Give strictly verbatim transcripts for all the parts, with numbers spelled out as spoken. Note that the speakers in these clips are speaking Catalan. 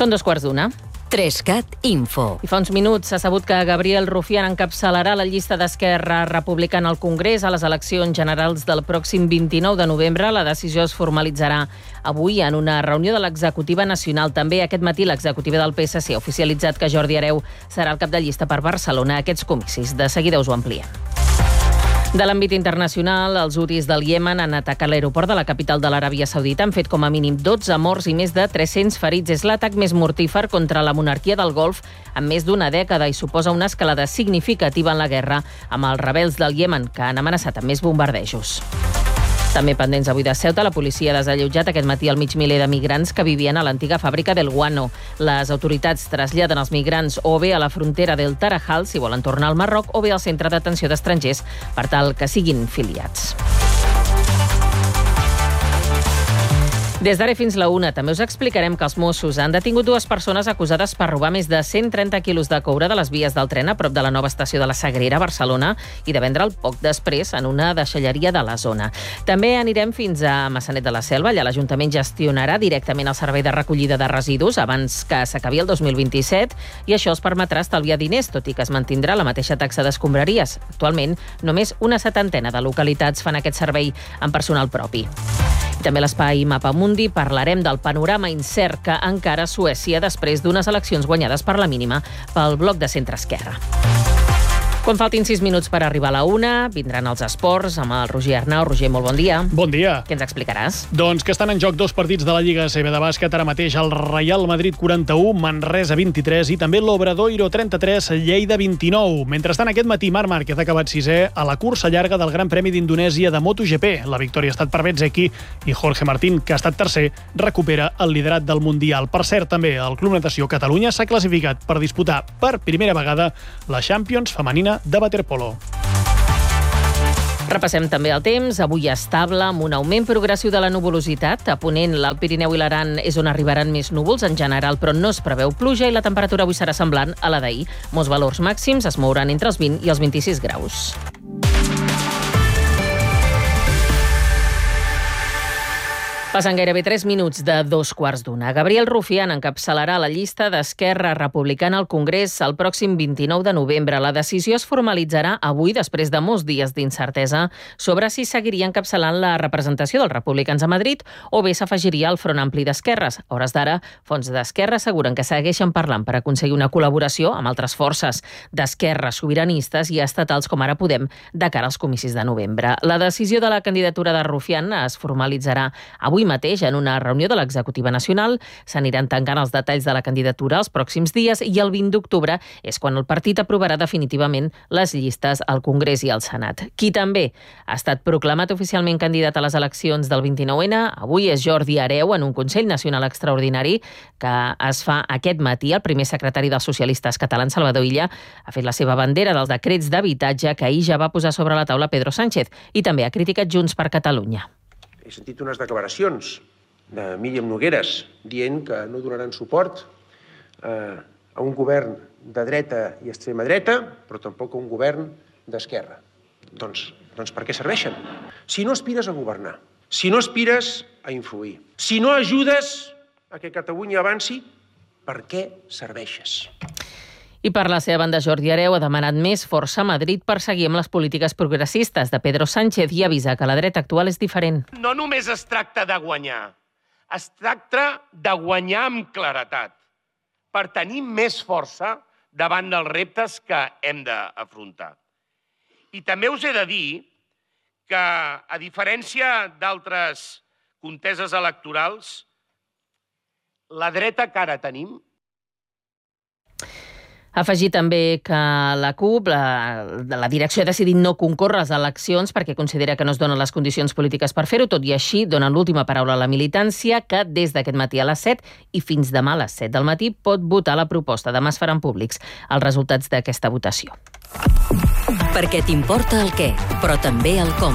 Són dos quarts d'una. Trescat Info. I fa uns minuts s'ha sabut que Gabriel Rufián encapçalarà la llista d'Esquerra Republicana al Congrés a les eleccions generals del pròxim vint-i-nou de novembre. La decisió es formalitzarà avui en una reunió de l'executiva nacional. També aquest matí l'executiva del P S C ha oficialitzat que Jordi Hereu serà el cap de llista per Barcelona a aquests comicis. De seguida us ho ampliem. De l'àmbit internacional, els hutis del Iemen han atacat l'aeroport de la capital de l'Aràbia Saudita. Han fet com a mínim dotze morts i més de tres-cents ferits. És l'atac més mortífer contra la monarquia del Golf en més d'una dècada i suposa una escalada significativa en la guerra amb els rebels del Iemen, que han amenaçat amb més bombardejos. També pendents avui de Ceuta, la policia ha desallotjat aquest matí el mig miler de migrants que vivien a l'antiga fàbrica del Guano. Les autoritats traslladen els migrants o bé a la frontera del Tarajal, si volen tornar al Marroc, o bé al centre d'atenció d'estrangers per tal que siguin filiats. Des d'ara fins la una també us explicarem que els Mossos han detingut dues persones acusades per robar més de cent trenta quilos de coure de les vies del tren a prop de la nova estació de la Sagrera, a Barcelona, i de vendre'l poc després en una deixalleria de la zona. També anirem fins a Maçanet de la Selva. Allà l'Ajuntament gestionarà directament el servei de recollida de residus abans que s'acabi el dos mil vint-i-set i això es permetrà estalviar diners, tot i que es mantindrà la mateixa taxa d'escombraries. Actualment, només una setantena de localitats fan aquest servei amb personal propi. I també l'espai Mapamundi parlarem del panorama incert que encara Suècia després d'unes eleccions guanyades per la mínima pel bloc de centre-esquerra. Quan faltin sis minuts per arribar a la una, vindran els esports amb el Roger Arnau. Roger, molt bon dia. Bon dia. Què ens explicaràs? Doncs que estan en joc dos partits de la Lliga A C B de bàsquet, ara mateix el Real Madrid quaranta-u, Manresa vint-i-tres i també l'Obradoiro trenta-tres, Lleida vint-i-nou. Mentrestant, aquest matí Marc Márquez ha acabat sisè a la cursa llarga del Gran Premi d'Indonèsia de MotoGP. La victòria ha estat per Bezzecchi i Jorge Martín, que ha estat tercer, recupera el liderat del Mundial. Per cert, també el Club Natació Catalunya s'ha classificat per disputar per primera vegada la Champions femenina de waterpolo. Repassem també el temps. Avui estable, amb un augment progressiu de la nuvolositat. A Ponent, l'Alt Pirineu i l'Aran és on arribaran més núvols en general, però no es preveu pluja i la temperatura avui serà semblant a la d'ahir. Molts valors màxims es mouran entre els vint i els vint-i-sis graus. Passen gairebé tres minuts de dos quarts d'una. Gabriel Rufián encapçalarà la llista d'Esquerra Republicana al Congrés el pròxim vint-i-nou de novembre. La decisió es formalitzarà avui, després de molts dies d'incertesa sobre si seguiria encapçalant la representació dels republicans a Madrid o bé s'afegiria al Front Ampli d'Esquerres. A hores d'ara, fonts d'Esquerra asseguren que segueixen parlant per aconseguir una col·laboració amb altres forces d'Esquerra, sobiranistes i estatals com ara Podem de cara als comicis de novembre. La decisió de la candidatura de Rufián es formalitzarà avui mateix en una reunió de l'executiva nacional. S'aniran tancant els detalls de la candidatura els pròxims dies i el vint d'octubre és quan el partit aprovarà definitivament les llistes al Congrés i al Senat. Qui també ha estat proclamat oficialment candidat a les eleccions del vint-i-nou ene avui és Jordi Hereu en un Consell Nacional Extraordinari que es fa aquest matí. El primer secretari dels socialistes catalans, Salvador Illa, ha fet la seva bandera dels decrets d'habitatge que ahir ja va posar sobre la taula Pedro Sánchez i també ha criticat Junts per Catalunya. He sentit unes declaracions de Míriam Nogueras dient que no donaran suport eh, a un govern de dreta i extrema dreta, però tampoc a un govern d'esquerra. Doncs, doncs per què serveixen? Si no aspires a governar, si no aspires a influir, si no ajudes a que Catalunya avanci, per què serveixes? I per la seva banda, Jordi Hereu ha demanat més força a Madrid per seguir amb les polítiques progressistes de Pedro Sánchez i avisa que la dreta actual és diferent. No només es tracta de guanyar, es tracta de guanyar amb claretat, per tenir més força davant dels reptes que hem d'afrontar. I també us he de dir que, a diferència d'altres conteses electorals, la dreta que ara tenim... Afegir també que la CUP, la, la direcció ha decidit no concórrer a les eleccions perquè considera que no es donen les condicions polítiques per fer-ho, tot i així donen l'última paraula a la militància que des d'aquest matí a les set i fins demà a les set del matí pot votar la proposta. Demà es faran públics els resultats d'aquesta votació. Perquè t'importa el què, però també el com.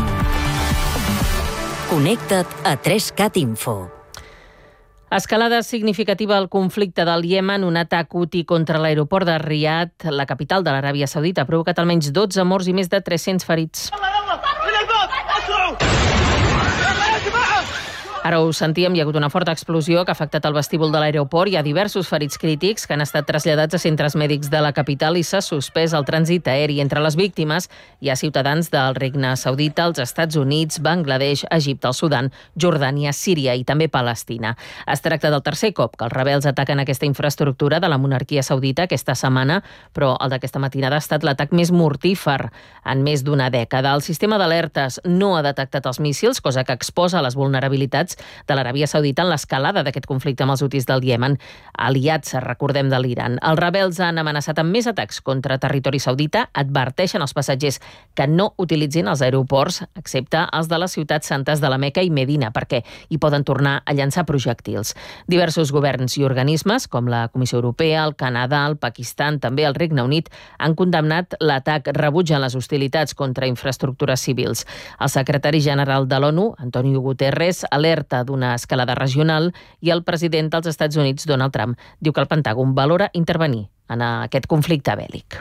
Connecta't a Trescat Info. Escalada significativa al conflicte del Iemen, un atac huti contra l'aeroport de Riad, la capital de l'Aràbia Saudita, ha provocat almenys dotze morts i més de tres-cents ferits. Ara ho sentíem, hi ha hagut una forta explosió que ha afectat el vestíbul de l'aeroport. Hi ha diversos ferits crítics que han estat traslladats a centres mèdics de la capital i s'ha suspès el trànsit aeri. Entre les víctimes hi ha ciutadans del Regne Saudita, els Estats Units, Bangladesh, Egipte, el Sudan, Jordània, Síria i també Palestina. Es tracta del tercer cop que els rebels ataquen aquesta infraestructura de la monarquia saudita aquesta setmana, però el d'aquesta matinada ha estat l'atac més mortífer en més d'una dècada. El sistema d'alertes no ha detectat els míssils, cosa que exposa les vulnerabilitats de l'Aràbia Saudita en l'escalada d'aquest conflicte amb els hutis del Iemen, aliats, recordem, de l'Iran. Els rebels han amenaçat amb més atacs contra territori saudita, adverteixen els passatgers que no utilitzin els aeroports, excepte els de les ciutats santes de la Meca i Medina, perquè hi poden tornar a llançar projectils. Diversos governs i organismes, com la Comissió Europea, el Canadà, el Pakistan, també el Regne Unit, han condemnat l'atac, rebutgen les hostilitats contra infraestructures civils. El secretari general de l'ONU, Antonio Guterres, alerta d'una escalada regional i el president dels Estats Units, Donald Trump, diu que el Pentàgon valora intervenir en aquest conflicte bèl·lic.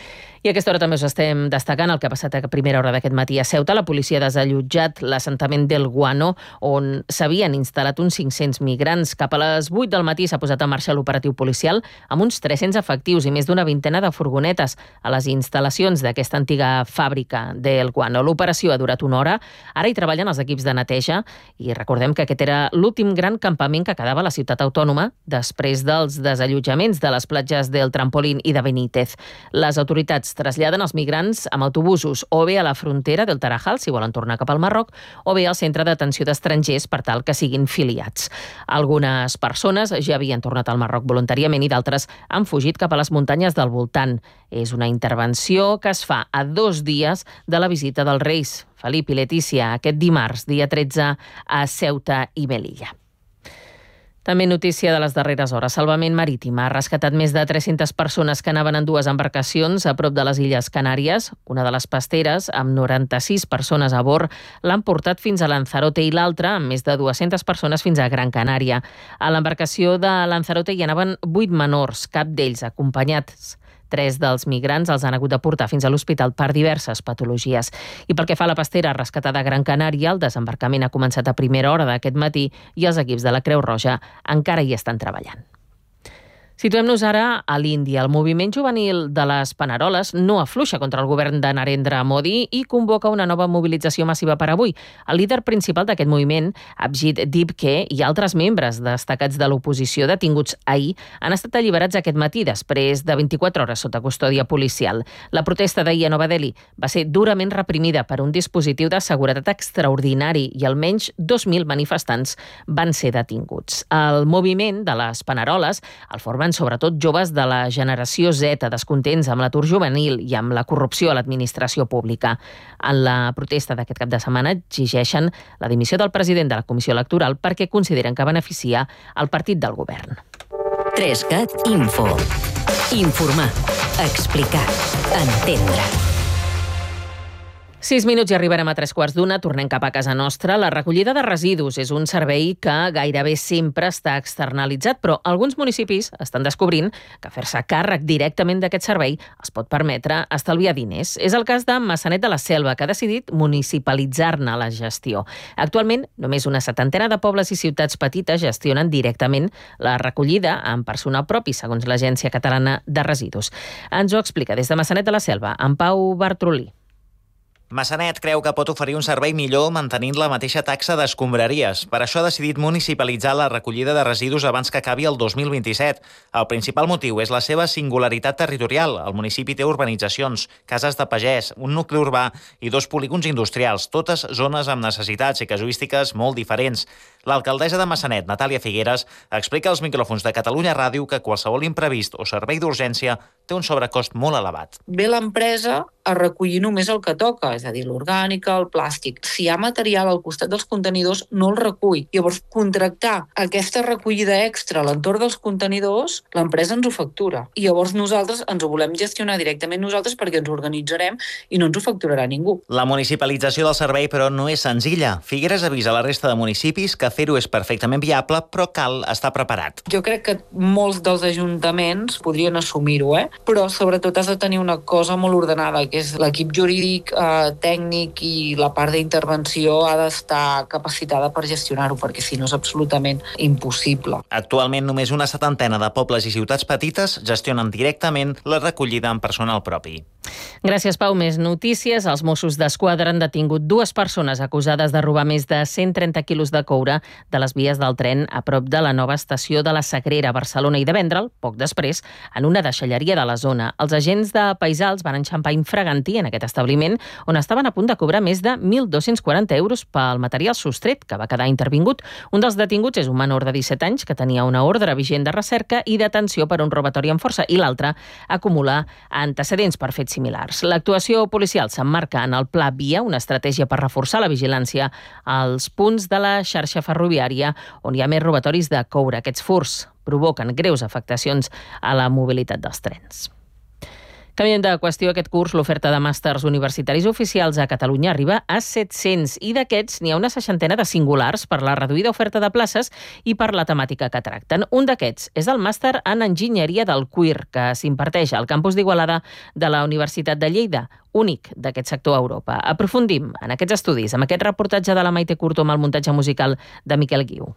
I a aquesta hora també us estem destacant el que ha passat a primera hora d'aquest matí a Ceuta. La policia ha desallotjat l'assentament del Guano, on s'havien instal·lat uns cinc-cents migrants. Cap a les vuit del matí s'ha posat en marxa l'operatiu policial amb uns tres-cents efectius i més d'una vintena de furgonetes a les instal·lacions d'aquesta antiga fàbrica del Guano. L'operació ha durat una hora. Ara hi treballen els equips de neteja i recordem que aquest era l'últim gran campament que quedava a la ciutat autònoma després dels desallotjaments de les platges del Trampolín i de Benítez. Les autoritats traslladen els migrants amb autobusos o bé a la frontera del Tarajal, si volen tornar cap al Marroc, o bé al centre d'atenció d'estrangers per tal que siguin filiats. Algunes persones ja havien tornat al Marroc voluntàriament i d'altres han fugit cap a les muntanyes del voltant. És una intervenció que es fa a dos dies de la visita dels Reis, Felip i Letícia, aquest dimarts, dia tretze, a Ceuta i Melilla. També notícia de les darreres hores. Salvament Marítim ha rescatat més de tres-centes persones que anaven en dues embarcacions a prop de les Illes Canàries. Una de les pasteres, amb noranta-sis persones a bord, l'han portat fins a Lanzarote i l'altra, amb més de dues-centes persones, fins a Gran Canària. A l'embarcació de Lanzarote hi anaven vuit menors, cap d'ells acompanyats. Tres dels migrants els han hagut de portar fins a l'hospital per diverses patologies. I pel que fa a la pastera rescatada a Gran Canària, el desembarcament ha començat a primera hora d'aquest matí i els equips de la Creu Roja encara hi estan treballant. Situem-nos ara a l'Índia. El moviment juvenil de les Paneroles no afluixa contra el govern de Narendra Modi i convoca una nova mobilització massiva per avui. El líder principal d'aquest moviment, Abhijit Dibke, i altres membres destacats de l'oposició detinguts ahir han estat alliberats aquest matí després de vint-i-quatre hores sota custòdia policial. La protesta d'ahir a Nova Delhi va ser durament reprimida per un dispositiu de seguretat extraordinari i almenys dos mil manifestants van ser detinguts. El moviment de les Paneroles el formen sobretot joves de la generació Z, descontents amb l'atur juvenil i amb la corrupció a l'administració pública. En la protesta d'aquest cap de setmana exigeixen la dimissió del president de la Comissió Electoral perquè consideren que beneficia el partit del govern. tres cat Info. Informar, explicar, entendre. Sis minuts i arribarem a tres quarts d'una, tornem cap a casa nostra. La recollida de residus és un servei que gairebé sempre està externalitzat, però alguns municipis estan descobrint que fer-se càrrec directament d'aquest servei es pot permetre estalviar diners. És el cas de Maçanet de la Selva, que ha decidit municipalitzar-ne la gestió. Actualment, només una setantena de pobles i ciutats petites gestionen directament la recollida amb personal propi, segons l'Agència Catalana de Residus. Ens ho explica des de Maçanet de la Selva, en Pau Bartrolí. Maçanet creu que pot oferir un servei millor mantenint la mateixa taxa d'escombraries. Per això ha decidit municipalitzar la recollida de residus abans que acabi el dos mil vint-i-set. El principal motiu és la seva singularitat territorial. El municipi té urbanitzacions, cases de pagès, un nucli urbà i dos polígons industrials, totes zones amb necessitats i casuístiques molt diferents. L'alcaldessa de Maçanet, Natàlia Figueres, explica als micròfons de Catalunya Ràdio que qualsevol imprevist o servei d'urgència té un sobrecost molt elevat. Ve l'empresa a recollir només el que toca, és a dir, l'orgànica, el plàstic. Si hi ha material al costat dels contenidors, no el recull. Llavors, contractar aquesta recollida extra a l'entorn dels contenidors, l'empresa ens ho factura. I llavors nosaltres ens ho volem gestionar directament nosaltres perquè ens organitzarem i no ens ho facturarà ningú. La municipalització del servei, però, no és senzilla. Figueres avisa la resta de municipis que fer-ho és perfectament viable, però cal estar preparat. Jo crec que molts dels ajuntaments podrien assumir-ho, eh? Però sobretot has de tenir una cosa molt ordenada, que és l'equip jurídic, eh, tècnic i la part d'intervenció ha d'estar capacitada per gestionar-ho, perquè si no és absolutament impossible. Actualment només una setantena de pobles i ciutats petites gestionen directament la recollida en personal propi. Gràcies, Pau. Més notícies. Els Mossos d'Esquadra han detingut dues persones acusades de robar més de cent trenta quilos de coure de les vies del tren a prop de la nova estació de la Sagrera a Barcelona i de vendre'l, poc després, en una deixalleria de la zona. Els agents de Paisals van enxampar infraganti en aquest establiment, on estaven a punt de cobrar més de mil dos-cents quaranta euros pel material sostret, que va quedar intervingut. Un dels detinguts és un menor de disset anys que tenia una ordre vigent de recerca i detenció per un robatori amb força, i l'altre acumular antecedents per fets similars. L'actuació policial s'emmarca en el Pla Via, una estratègia per reforçar la vigilància als punts de la xarxa ferroviària on hi ha més robatoris de coure. Aquests furts provoquen greus afectacions a la mobilitat dels trens. Canviant de qüestió, aquest curs, l'oferta de màsters universitaris oficials a Catalunya arriba a set-cents i d'aquests n'hi ha una seixantena de singulars per la reduïda oferta de places i per la temàtica que tracten. Un d'aquests és el màster en enginyeria del cuir, que s'imparteix al campus d'Igualada de la Universitat de Lleida, únic d'aquest sector a Europa. Aprofundim en aquests estudis amb aquest reportatge de la Maite Curto amb el muntatge musical de Miquel Guiu.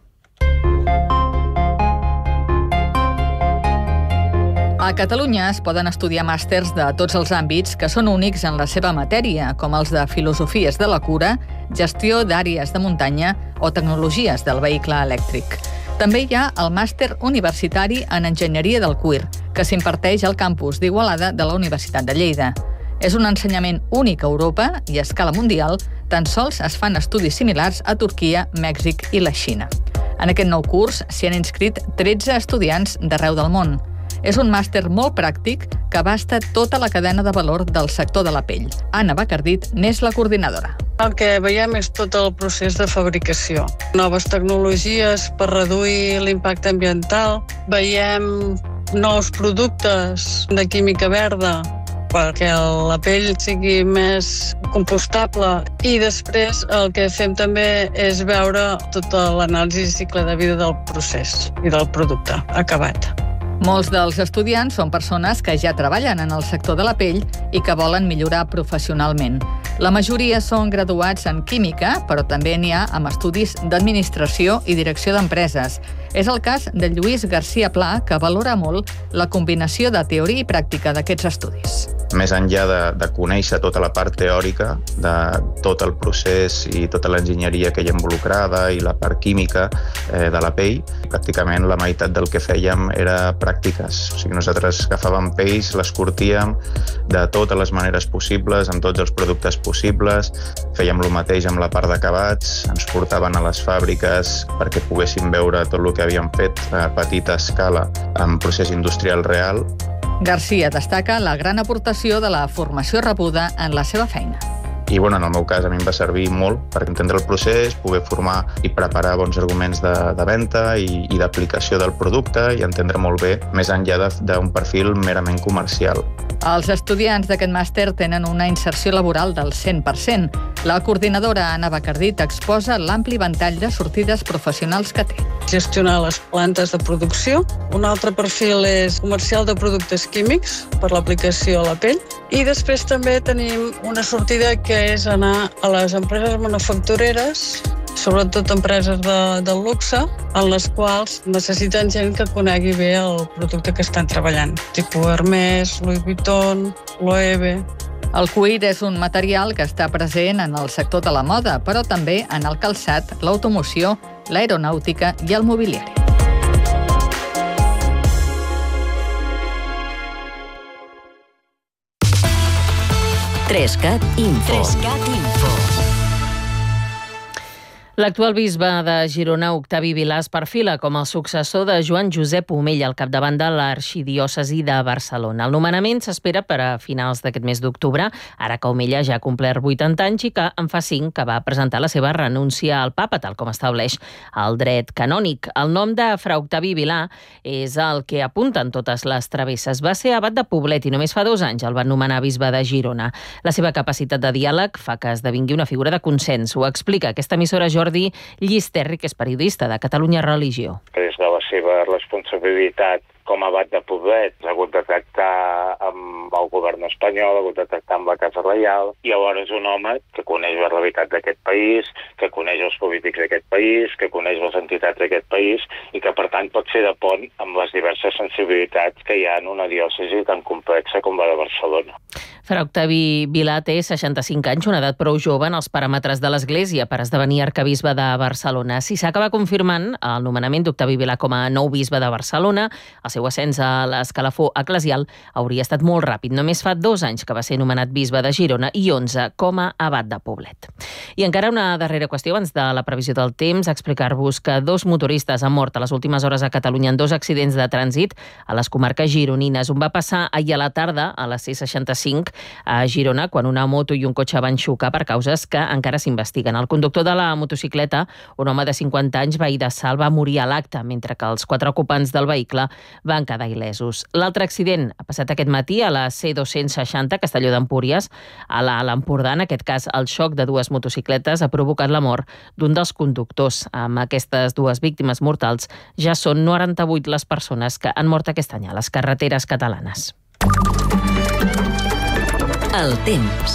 A Catalunya es poden estudiar màsters de tots els àmbits que són únics en la seva matèria, com els de filosofies de la cura, gestió d'àrees de muntanya o tecnologies del vehicle elèctric. També hi ha el màster universitari en enginyeria del cuir, que s'imparteix al campus d'Igualada de la Universitat de Lleida. És un ensenyament únic a Europa i a escala mundial, tan sols es fan estudis similars a Turquia, Mèxic i la Xina. En aquest nou curs s'hi han inscrit tretze estudiants d'arreu del món. És un màster molt pràctic que abasta tota la cadena de valor del sector de la pell. Anna Bacardit n'és la coordinadora. El que veiem és tot el procés de fabricació. Noves tecnologies per reduir l'impacte ambiental. Veiem nous productes de química verda perquè la pell sigui més compostable. I després el que fem també és veure tota l'anàlisi cicle de vida del procés i del producte acabat. Molts dels estudiants són persones que ja treballen en el sector de la pell i que volen millorar professionalment. La majoria són graduats en química, però també n'hi ha amb estudis d'administració i direcció d'empreses. És el cas de Lluís García Pla, que valora molt la combinació de teoria i pràctica d'aquests estudis. Més enllà de, de conèixer tota la part teòrica de tot el procés i tota l'enginyeria que hi ha involucrada i la part química eh, de la pell, pràcticament la meitat del que fèiem era pràctiques. O sigui, nosaltres agafàvem pells, les curtíem de totes les maneres possibles, amb tots els productes possibles, fèiem el mateix amb la part d'acabats, ens portaven a les fàbriques perquè poguéssim veure tot el que havíem fet a petita escala en procés industrial real. García destaca la gran aportació de la formació rebuda en la seva feina. I bueno, en el meu cas a mi em va servir molt per entendre el procés, poder formar i preparar bons arguments de, de venda i, i d'aplicació del producte i entendre molt bé més enllà d'un perfil merament comercial. Els estudiants d'aquest màster tenen una inserció laboral del cent per cent. La coordinadora Anna Bacardit exposa l'ampli ventall de sortides professionals que té. Gestionar les plantes de producció. Un altre perfil és comercial de productes químics per l'aplicació a la pell. I després també tenim una sortida que és anar a les empreses manufactureres, sobretot empreses de, de luxe, en les quals necessiten gent que conegui bé el producte que estan treballant, tipus Hermès, Louis Vuitton, Loewe. El cuir és un material que està present en el sector de la moda, però també en el calçat, l'automoció, l'aeronàutica i el mobiliari. Trescat Info. Trescat Info. L'actual bisbe de Girona, Octavi Vilà, es perfila com el successor de Joan Josep Omell al capdavant de l'arxidiòcesi de Barcelona. El nomenament s'espera per a finals d'aquest mes d'octubre, ara que Omella ja ha complert vuitanta anys i que en fa cinc que va presentar la seva renúncia al papa, tal com estableix el dret canònic. El nom de fra Octavi Vilà és el que apunten totes les travesses. Va ser abat de Poblet i només fa dos anys el van nomenar bisbe de Girona. La seva capacitat de diàleg fa que esdevingui una figura de consens. Ho explica aquesta emissora Jordi Llisterri, que és periodista de Catalunya Religió. Des de la seva responsabilitat com a abat de Poblet, ha hagut de tractar amb el govern espanyol, ha hagut de tractar amb la Casa Reial, i llavors és un home que coneix la realitat d'aquest país, que coneix els polítics d'aquest país, que coneix les entitats d'aquest país, i que per tant pot ser de pont amb les diverses sensibilitats que hi ha en una diòcesi tan complexa com la de Barcelona. Fra Octavi Vilà té seixanta-cinc anys, una edat prou jove en els paràmetres de l'Església per esdevenir arcabisbe de Barcelona. Si s'acaba confirmant el nomenament d'Octavi Vilà com a nou bisbe de Barcelona, el seu ascens a l'escalafó eclesial hauria estat molt ràpid. Només fa dos anys que va ser nomenat bisbe de Girona i onze com a abat de Poblet. I encara una darrera qüestió abans de la previsió del temps, explicar-vos que dos motoristes han mort a les últimes hores a Catalunya en dos accidents de trànsit a les comarques gironines. Un va passar ahir a la tarda a la C seixanta-cinc a Girona, quan una moto i un cotxe van xocar per causes que encara s'investiguen. El conductor de la motocicleta, un home de cinquanta anys, veí de Salt, va morir a l'acte, mentre que els quatre ocupants del vehicle van quedar il·lesos. L'altre accident ha passat aquest matí a la C dos-cents seixanta, Castelló d'Empúries, a l'Empordà. En aquest cas, el xoc de dues motocicletes ha provocat la mort d'un dels conductors. Amb aquestes dues víctimes mortals, ja són noranta-vuit les persones que han mort aquest any a les carreteres catalanes. El temps.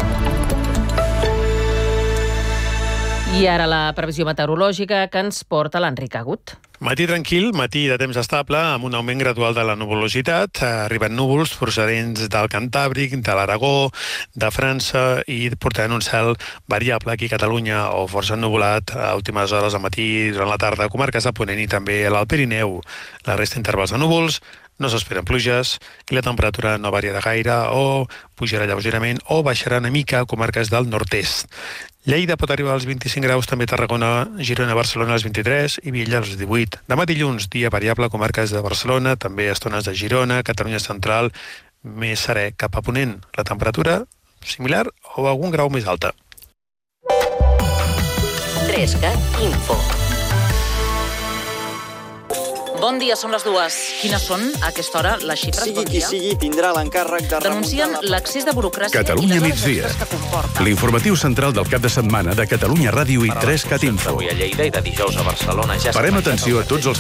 I ara la previsió meteorològica que ens porta l'Enric Agut. Matí tranquil, matí de temps estable, amb un augment gradual de la nuvolositat. Arriben núvols procedents del Cantàbric, de l'Aragó, de França, i portaran un cel variable aquí a Catalunya, o força ennuvolat a últimes hores del matí, durant la tarda, comarques de Ponent i també a l'Alt Pirineu. La resta intervals de núvols, no s'esperen pluges i la temperatura no variarà gaire o pujarà lleugerament o baixarà una mica a comarques del nord-est. Lleida pot arribar als vint-i-cinc graus, també Tarragona, Girona, Barcelona als vint-i-tres i Viella als divuit. Demà dilluns, dia variable a comarques de Barcelona, també a estones de Girona, Catalunya Central, més serè cap a Ponent. La temperatura similar o algun grau més alta. trescat Info. Bon dia, són les dues. Quines són, a aquesta hora, les xifres? Sigui qui sigui, tindrà l'encàrrec de Denuncien l'accés de burocràcia Catalunya i les migdia. hores extres que comporta. L'informatiu central del cap de setmana de Catalunya Ràdio i trescat Info. Avui a Lleida i de dijous a Barcelona ja Parem atenció a tots els